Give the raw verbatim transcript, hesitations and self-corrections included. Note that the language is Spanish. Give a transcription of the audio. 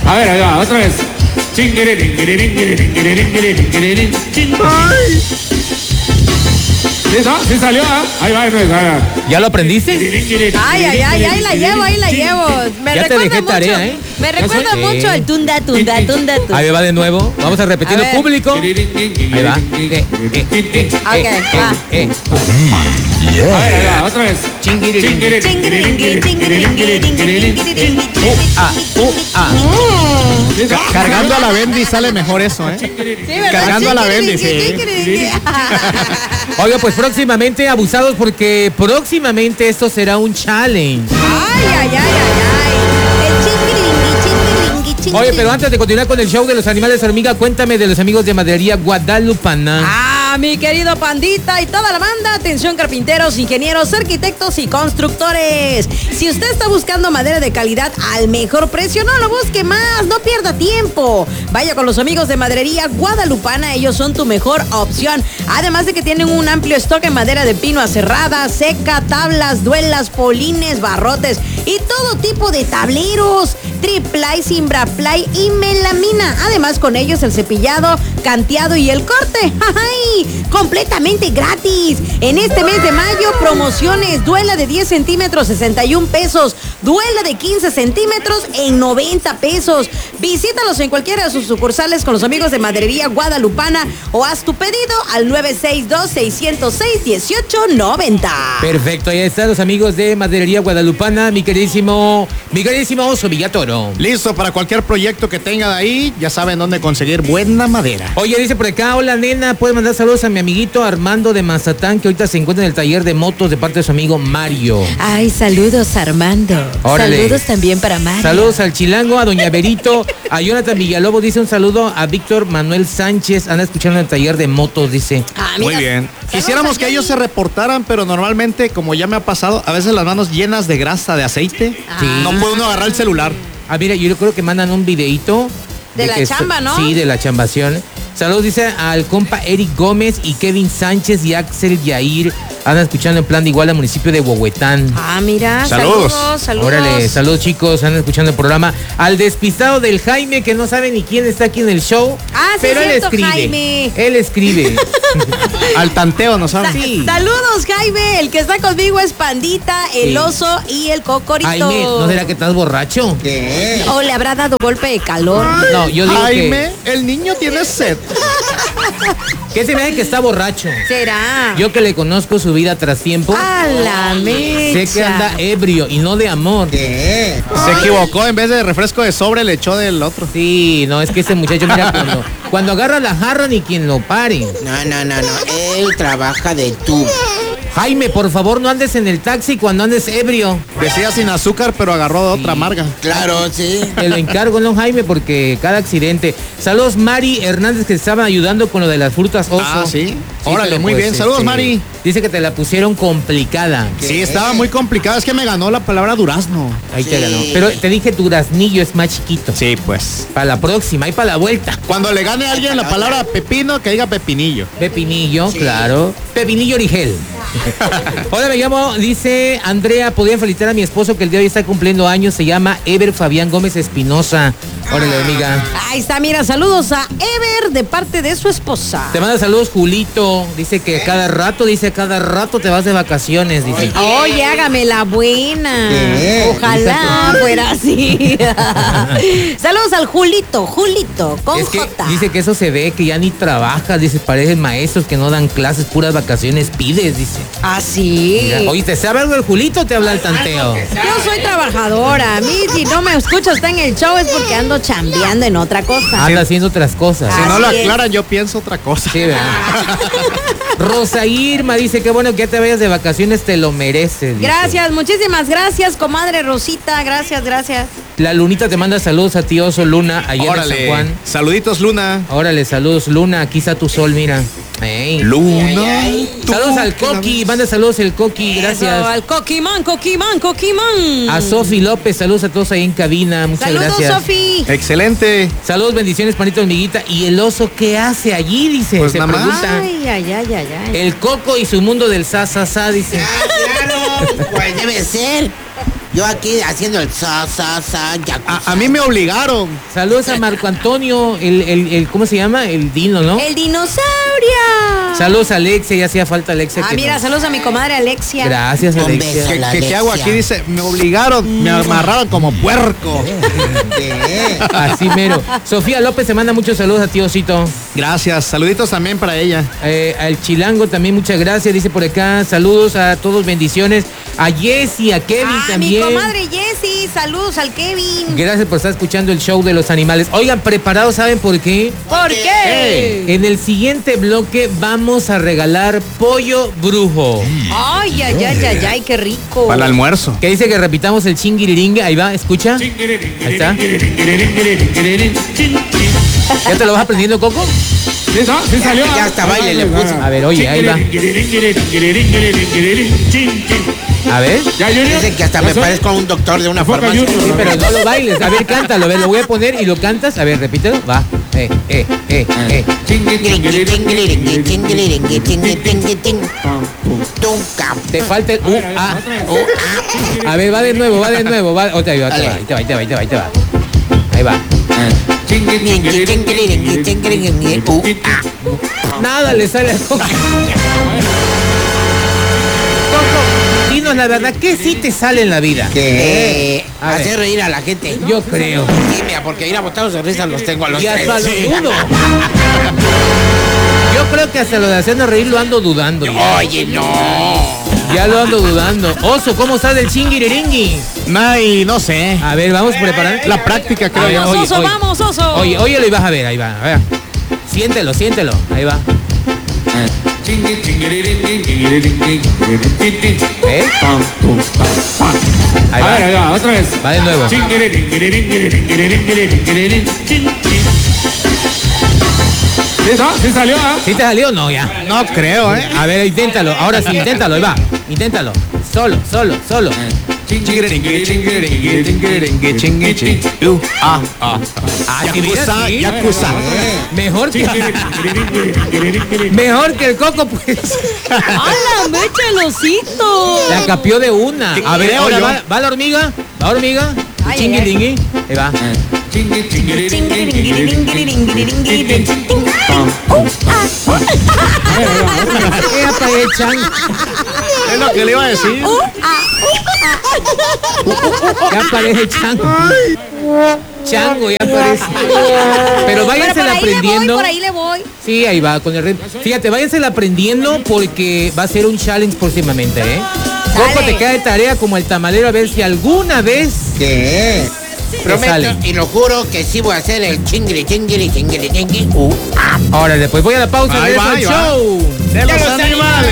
A ver, ahí va, otra vez. Ay. ¿Sí, no? ¿Sí salió? ¿Ah? Ahí va, ahí va. ¿Ya lo aprendiste? Ay, ay, ay, ahí la llevo, ahí la llevo. Me ya te dejé mucho, tarea, ¿eh? Me recuerda sí. mucho al tunda, tunda, tunda, tunda. Ahí va de nuevo. Vamos a repetirlo, a público. Ahí va. Eh, eh, eh, ok, eh, va. Eh, yeah. A ver, ahí va, otra vez. Ah, uh, ah. Ca- cargando a la Bendy sale mejor eso, ¿eh? Sí, ¿verdad? Cargando a la Bendy, sí. Oiga, pues próximamente abusados porque próximamente esto será un challenge. Ay, ay, ay, ay, ay. El chingiringui, chingiringui, chingiringui. Oye, pero antes de continuar con el show de los animales hormiga, cuéntame de los amigos de Maderería Guadalupana. Ah, mi querido Pandita y toda la banda, atención carpinteros, ingenieros, arquitectos y constructores. Si usted está buscando madera de calidad al mejor precio, no lo busque más, no pierda tiempo. Vaya con los amigos de Maderería Guadalupana, ellos son tu mejor opción. Además de que tienen un amplio stock en madera de pino aserrada, seca, tablas, duelas, polines, barrotes y todo tipo de tableros, triplay, simbraply y melamina. Además con ellos el cepillado, canteado y el corte. ¡Ay! Completamente gratis. En este mes de mayo, promociones, duela de diez centímetros, sesenta y un pesos. Duela de quince centímetros en noventa pesos. Visítalos en cualquiera de sus sucursales con los amigos de Maderería Guadalupana o haz tu pedido al nueve seis dos, seis cero seis, uno ocho nueve cero. Perfecto, ahí están los amigos de Maderería Guadalupana, mi queridísimo, mi queridísimo Oso Villatoro. Listo para cualquier proyecto que tenga de ahí, ya saben dónde conseguir buena madera. Oye, dice por acá, hola nena, puedes mandar saludos a mi amiguito Armando de Mazatán, que ahorita se encuentra en el taller de motos de parte de su amigo Mario. Ay, saludos Armando. Órale. Saludos también para Mario. Saludos al Chilango, a Doña Berito, a Jonathan Villalobos, dice un saludo a Víctor Manuel Sánchez, anda escuchando en el taller de motos, dice. Ah, mira, Muy bien. Quisiéramos que ellos se reportaran, pero normalmente, como ya me ha pasado, a veces las manos llenas de grasa, de aceite, Sí. no puede uno agarrar el celular. Ah, mira, yo creo que mandan un videíto. De la que chamba, ¿no? Sí, de la chambación. Saludos, dice al compa Eric Gómez y Kevin Sánchez y Axel Yair. Andan escuchando en plan de igual al municipio de Huehuetán. Ah, mira, Saludos. saludos, saludos. Órale, saludos chicos, andan escuchando el programa. Al despistado del Jaime, que no sabe ni quién está aquí en el show. Ah, sí, pero él cierto, escribe. Jaime. Él escribe. Al tanteo, ¿no Sa- saben? Sí. Saludos, Jaime. El que está conmigo es Pandita, el Sí. oso y el cocorito. Jaime, ¿no será que estás borracho? O le habrá dado golpe de calor. No, yo digo Jaime, el niño tiene sed. que, que se me hace que está borracho. ¿Será? Yo que le conozco su vida tras tiempo, A la mecha. sé que anda ebrio y no de amor. Se equivocó, en vez de refresco de sobre le echó del otro. Sí, no, es que ese muchacho, mira, cuando, cuando agarra la jarra ni quien lo pare. No, no, no, no. Él trabaja de tú. Jaime, por favor, no andes en el taxi cuando andes ebrio. Decía sin azúcar, pero agarró de otra amarga. Claro, sí. Te lo encargo, ¿no, Jaime? Porque cada accidente. Saludos, Mari Hernández, que estaba ayudando con lo de las frutas oso. Ah, sí. Órale, pero muy bien. Saludos, Mari. Dice que te la pusieron complicada. Sí, estaba muy complicado. Es que me ganó la palabra durazno. Ahí te Sí. ganó. Pero te dije, tu duraznillo es más chiquito. Sí, pues. Para la próxima, y para la vuelta. Cuando le gane a alguien la palabra pepino, que diga pepinillo. Pepinillo, Sí. claro. Pepinillo Origel. Hola, me llamo, dice Andrea, podría felicitar a mi esposo que el día de hoy está cumpliendo años. Se llama Ever Fabián Gómez Espinosa. Órale, amiga. Ahí está, mira, saludos a Ever de parte de su esposa. Te manda saludos, Julito. Dice que cada rato, dice cada rato te vas de vacaciones, dice. Oye, hágame la buena. ¿Qué? Ojalá fuera así. Saludos al Julito, Julito, con Es que J. dice que eso se ve, que ya ni trabajas, dice, parecen maestros que no dan clases, puras vacaciones pides, dice. Ah, sí. Mira, oye, ¿te sabe algo el Julito o te habla el tanteo? Yo soy trabajadora. A mí, si no me escucho, está en el show, es porque ando chambeando en otra cosa. Anda haciendo otras cosas. Si no Así lo es. aclaran, yo pienso otra cosa. Sí, ¿verdad? Rosa Irma dice que bueno que ya te vayas de vacaciones, te lo mereces. dice. Gracias, muchísimas gracias, comadre Rosita. Gracias, gracias. La Lunita te manda saludos a ti, Oso Luna, allá en San Órale. Juan. Saluditos, Luna. Órale, saludos, Luna, aquí está tu sol, mira. Ey. Luna. Saludos al Coqui, manda saludos el Coqui, gracias. Eso, al Coquimán, Coquimán, Coquimán. A Sofi López, saludos a todos ahí en cabina, muchas Saludos, gracias. Sofi. Excelente. Saludos, bendiciones, panito hormiguita. ¿Y el oso qué hace allí? Dice, Pues se nada más. pregunta. Ay, ay, ay, ay, ay. El Coco y su mundo del sa, sa, sa, dice. Ah, claro. Pues debe ser. Yo aquí haciendo el sa, sa, sa, ya. A, a mí me obligaron. Saludos a Marco Antonio, el, el, el, ¿cómo se llama? El Dino, ¿no? El dinosaurio. Saludos a Alexia, ya hacía falta Alexia. Ah, que mira, nos- saludos a mi comadre Alexia. Gracias, Un Alexia. beso. ¿Qué, La qué- qué hago Alexia. aquí? Dice, me obligaron, me amarraron como puerco. ¿Qué? Así mero. Sofía López se manda muchos saludos a ti, Osito. Gracias, saluditos también para ella. Eh, al Chilango también, muchas gracias. Dice por acá, saludos a todos, bendiciones. A Jessy, a Kevin ah, también. mi comadre Jessie, saludos al Kevin. Gracias por estar escuchando el show de los animales. Oigan, preparados, ¿saben por qué? ¿Por qué? En el siguiente bloque vamos a regalar pollo brujo. Ay, ay, ay, ay, ay, qué rico. Para el almuerzo. Que dice que repitamos el chingiriringa. Ahí va, escucha. Ahí está. ¿Ya te lo vas aprendiendo, Coco? Sí, no, sí salió. Ya ah. hasta baile le puso. A ver, oye, ahí va. A ver. Ya, Junior. Dicen que hasta me Eso. parezco a un doctor de una Enfoca, farmacia. Junior. Sí, pero no lo bailes. A ver, cántalo. A ver, lo voy a poner y lo cantas. A ver, repítelo. Va. Eh, eh, eh, eh. Tingui, tingui, tingui, tingui, tingui, ting. Tunca. Te falta el U, A. A ver, va de nuevo, va de nuevo. Va. Otra vez, va, ahí te va, ahí te va, ahí te va, ahí te va, ahí te va. Ahí va. Tingui, tingui, tingui, tingui, uh, ah. Nada le sale a Coco. Coco, dinos la verdad, ¿qué sí te sale en la vida? ¿Qué? A ver. Hacer reír a la gente. Yo creo. Sí, mira, porque ir a botados de risa los tengo a los Y hasta tres. lo dudo. Yo creo que hasta lo de hacernos reír lo ando dudando. Ya, Oye, no. ya lo ando dudando. Oso, ¿cómo estás del chingiriringui? Ay, no sé. A ver, vamos a preparar. La práctica, creo A ver, yo. Vamos, oye, oso, oye. vamos, oso. Oye, oye, y vas a ver, ahí va. A ver. Siéntelo, siéntelo. Ahí va. ¿Eh? Ahí A va. ver, ahí va, otra vez. Va de nuevo. Sí, no, sí salió, ¿ah? ¿Sí te salió o no? Ya. No creo, ¿eh? A ver, inténtalo. Ahora sí, inténtalo. Ahí va. Inténtalo. Solo, solo, solo. Uh, ah, ah. Ah, sí, mira, Yakuza, sí. Yakuza. Mejor que, mejor que el Coco, pues. ¡Hala, me echa el osito! La capió de una. A ver, Creo ahora yo. va, va la hormiga. Va la hormiga. Ay, ay, Chinguilingui. Ahí va. Ya pagué Chan. Es lo que le iba a decir. Ya parece chango. Chango, ya parece. Pero Pero váyanse por ahí le voy, aprendiendo. por ahí le voy. Sí, ahí va, con el ritmo. Fíjate, váyanse aprendiendo porque va a ser un challenge próximamente, ¿eh? Coco, Dale. te queda de tarea como el tamalero a ver si alguna vez ¿Qué? Prometo sale. y lo juro que sí voy a hacer el chingri, chingri, chingri, chingri, uh, ah. Ahora, después voy a la pausa. Ahí regreso va, al ahí va. show. De los animales.